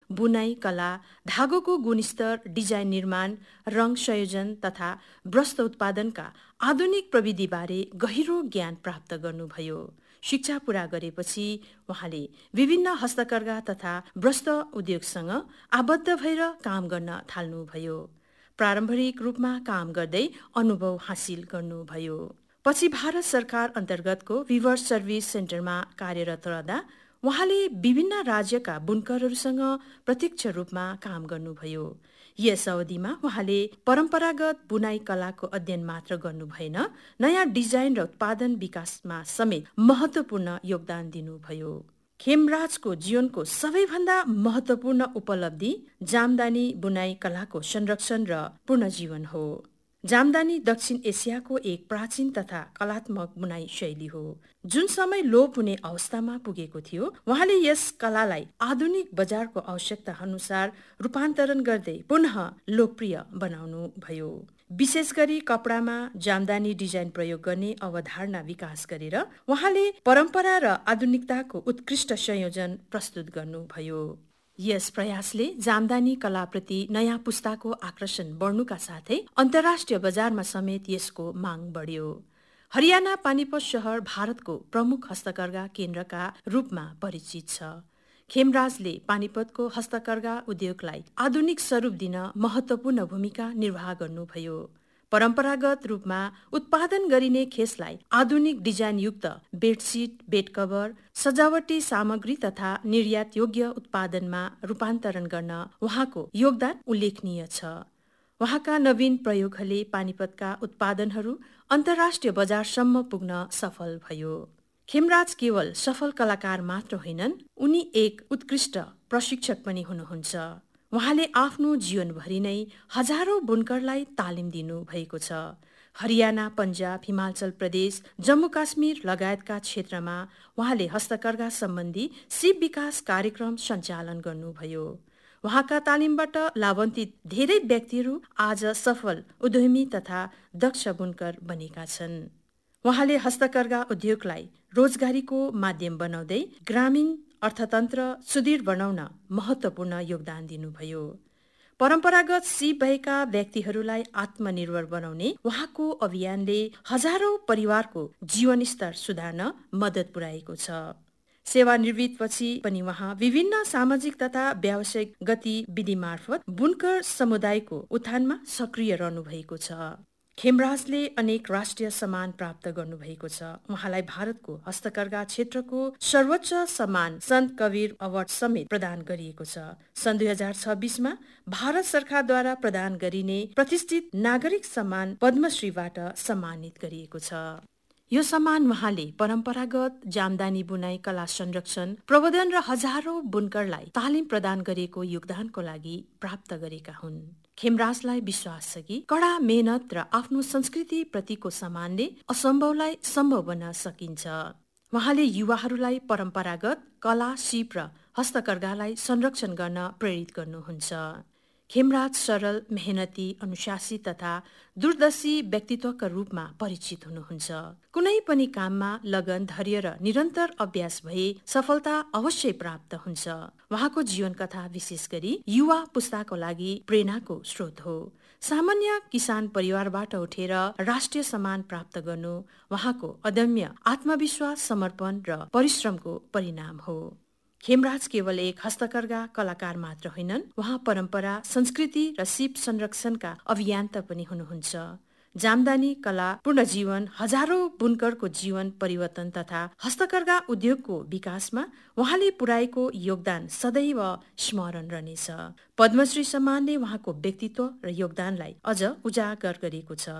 बुनाई कला, धागोको गुणस्तर, डिजाइन निर्माण, रङ संयोजन तथा वस्त्र उत्पादनका आधुनिक प्रविधिबारे गहिरो ज्ञान प्राप्त गर्नुभयो। शिक्षा पूरा गरेपछि उहाँले विभिन्न हस्तकर्घा तथा वस्त्र उद्योगसँग आबद्ध भएर काम गर्न थाल्नुभयो। प्रारम्भिक रूपमा काम गर्दै अनुभव हासिल गर्नुभयो। पछि भारत सरकार अन्तर्गतको विवर्स सर्भिस सेन्टरमा कार्यरत रहँदा उहाँले विभिन्न राज्यका बुनकरहरूसँग प्रत्यक्ष रूपमा काम गर्नुभयो। यस अवधिमा उहाँले परम्परागत बुनाई कलाको अध्ययन मात्र गर्नु भएन, नयाँ डिजाइन र उत्पादन विकासमा समेत महत्त्वपूर्ण योगदान दिनुभयो। खेमराजको जीवनको सबैभन्दा महत्त्वपूर्ण उपलब्धि जामदानी बुनाई कलाको संरक्षण र पुनर्जीवन हो। जामदानी दक्षिण एसियाको एक प्राचीन तथा कलात्मक बुनाई शैली हो, जुन समय लोप हुने अवस्थामा पुगेको थियो। उहाँले यस कलालाई आधुनिक बजारको आवश्यकता अनुसार रूपान्तरण गर्दै पुनः लोकप्रिय बनाउनु भयो। विशेष गरी कपडामा जामदानी डिजाइन प्रयोग गर्ने अवधारणा विकास गरेर उहाँले परम्परा र आधुनिकताको उत्कृष्ट संयोजन प्रस्तुत गर्नुभयो। यस प्रयासले जामदानी कलाप्रति नयाँ पुस्ताको आकर्षण बढ्नुका साथै अन्तर्राष्ट्रिय बजारमा समेत यसको माग बढ्यो। हरियाणा पानीपत शहर भारतको प्रमुख हस्तकर्घा केन्द्रका रूपमा परिचित छ। खेमराजले पानीपतको हस्तकर्घा उद्योगलाई आधुनिक स्वरूप दिन महत्त्वपूर्ण भूमिका निर्वाह गर्नुभयो। परम्परागत रूपमा उत्पादन गरिने खेसलाई आधुनिक डिजाइनयुक्त बेडसिट, बेड कभर, सजावटी सामग्री तथा निर्यात योग्य उत्पादनमा रूपान्तरण गर्न उहाँको योगदान उल्लेखनीय छ। उहाँका नवीन प्रयोगहरूले पानीपतका उत्पादनहरू अन्तर्राष्ट्रिय बजारसम्म पुग्न सफल भयो। खेमराज केवल सफल कलाकार मात्र होइनन्, उनी एक उत्कृष्ट प्रशिक्षक पनि हुनुहुन्छ। उहाँले आफ्नो जीवनभरि नै हजारौं बुनकरलाई तालिम दिनु भएको छ। हरियाणा, पन्जाब, हिमाचल प्रदेश, जम्मू काश्मीर लगायतका क्षेत्रमा उहाँले हस्तकर्घा सम्बन्धी सिप विकास कार्यक्रम सञ्चालन गर्नुभयो। उहाँका तालिमबाट लाभान्वित धेरै व्यक्तिहरू आज सफल उद्यमी तथा दक्ष बुनकर बनेका छन्। उहाँले हस्तकर्घा उद्योगलाई रोजगारीको माध्यम बनाउँदै ग्रामीण अर्थतन्त्र सुदृढ बनाउन महत्त्वपूर्ण योगदान दिनुभयो। परम्परागत सिप भएका व्यक्तिहरूलाई आत्मनिर्भर बनाउने उहाँको अभियानले हजारौं परिवारको जीवनस्तर सुधार्न मद्दत पुर्याएको छ। सेवानिवृत्तिपछि पनि उहाँ विभिन्न सामाजिक तथा व्यावसायिक गतिविधि मार्फत बुनकर समुदायको उत्थानमा सक्रिय रहनु भएको छ। खेमराजले अनेक राष्ट्रिय सम्मान प्राप्त गर्नुभएको छ। उहाँलाई भारतको हस्तकर्घा क्षेत्रको सर्वोच्च सम्मान सन्त कबीर अवार्ड समेत प्रदान गरिएको छ। सन् 2026मा भारत सरकारद्वारा प्रदान गरिने प्रतिष्ठित नागरिक सम्मान पद्मश्रीबाट सम्मानित गरिएको छ। यो सम्मान उहाँले परम्परागत जामदानी बुनाई कला संरक्षण, प्रवर्धन र हजारौं बुनकरलाई तालिम प्रदान गरेको योगदानको लागि प्राप्त गरेका हुन्। खेमराजलाई विश्वास छ कि कडा मेहनत र आफ्नो संस्कृति प्रतिको सम्मानले असम्भवलाई सम्भव बन्न सकिन्छ। उहाँले युवाहरूलाई परम्परागत कला, सिप र हस्तकर्घालाई संरक्षण गर्न प्रेरित गर्नुहुन्छ। खेमराज सरल, मेहनती, अनुशासित तथा दूरदर्शी व्यक्तित्वका रूपमा परिचित हुनुहुन्छ। कुनै पनि काममा लगन, धैर्य र निरन्तर अभ्यास भए सफलता अवश्य प्राप्त हुन्छ। उहाँको जीवन कथा विशेष गरी युवा पुस्ताको लागि प्रेरणाको स्रोत हो। सामान्य किसान परिवारबाट उठेर राष्ट्रिय सम्मान प्राप्त गर्नु उहाँको अदम्य आत्मविश्वास, समर्पण र परिश्रमको परिणाम हो। खेमराज केवल एक हस्तकर्घा कलाकार मात्र होइनन्, उहाँ परम्परा, संस्कृति र सिप संरक्षणका अभियन्ता पनि हुनुहुन्छ। जामदानी कला पुनर्जीवन, हजारौं बुनकरको जीवन परिवर्तन तथा हस्तकर्घा उद्योगको विकासमा उहाँले पुर्याएको योगदान सदैव स्मरण रहनेछ। पद्मश्री सम्मानले उहाँको व्यक्तित्व र योगदानलाई अझ उजागर गरेको छ।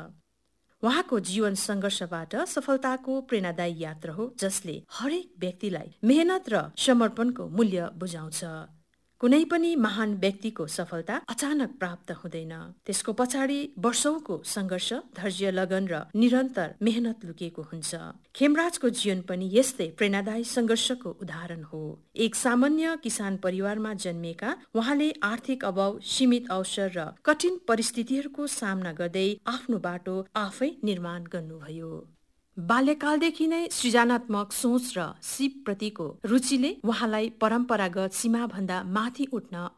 उहाँको जीवन संघर्षबाट सफलताको प्रेरणादायी यात्रा हो, जसले हरेक व्यक्तिलाई मेहनत र समर्पणको मूल्य बुझाउँछ। कुनै पनि महान व्यक्तिको सफलता अचानक प्राप्त हुँदैन। त्यसको पछाडि वर्षौंको संघर्ष, धैर्य, लगन र निरन्तर मेहनत लुकेको हुन्छ। खेमराजको जीवन पनि यस्तै प्रेरणादायी संघर्षको उदाहरण हो। एक सामान्य किसान परिवारमा जन्मिएका उहाँले आर्थिक अभाव, सीमित अवसर र कठिन परिस्थितिहरूको सामना गर्दै आफ्नो बाटो आफै निर्माण गर्नुभयो। बाल्यकालदेखि नै सृजनात्मक सोच र सिप प्रतिको रुचिले उहाँलाई परम्परागत सीमाभन्दा माथि उठ्न